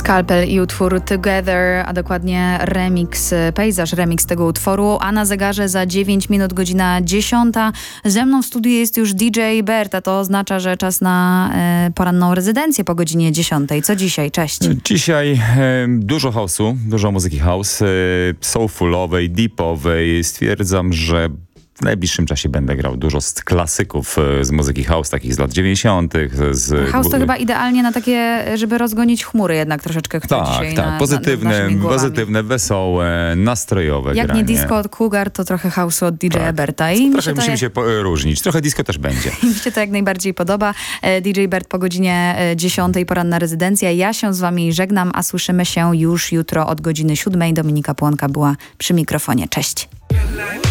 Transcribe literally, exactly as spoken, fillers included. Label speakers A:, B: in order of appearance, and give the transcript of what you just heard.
A: Skalpel i utwór Together, a dokładnie remix, pejzaż, remix tego utworu, a na zegarze za dziewięć minut godzina dziesiąta. Ze mną w studiu jest już D J Bert, a to oznacza, że czas na e, poranną rezydencję po godzinie dziesiątej. Co dzisiaj? Cześć.
B: Dzisiaj e, dużo house'u, dużo muzyki house, e, soulfulowej, deepowej. Stwierdzam, że w najbliższym czasie będę grał dużo z klasyków z muzyki house, takich z lat dziewięćdziesiątych. Z...
A: House to chyba idealnie na takie, żeby rozgonić chmury jednak troszeczkę, które
B: tak,
A: dzisiaj
B: tak,
A: na,
B: pozytywne,
A: na,
B: pozytywne, wesołe, nastrojowe
A: Jak
B: granie.
A: nie disco od Cougar, to trochę house'u od D J
B: tak.
A: Berta. I
B: trochę
A: mi się
B: musimy
A: jak...
B: się po- różnić. Trochę disco też będzie.
A: Mi się to jak najbardziej podoba. D J Bert po godzinie dziesiątej, poranna rezydencja. Ja się z wami żegnam, a słyszymy się już jutro od godziny siódmej. Dominika Płonka była przy mikrofonie. Cześć.